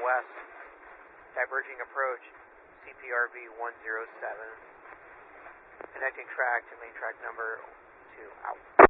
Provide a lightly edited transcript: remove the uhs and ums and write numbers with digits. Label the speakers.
Speaker 1: west, diverging approach, CPRV 107, connecting track to main track number 2, out.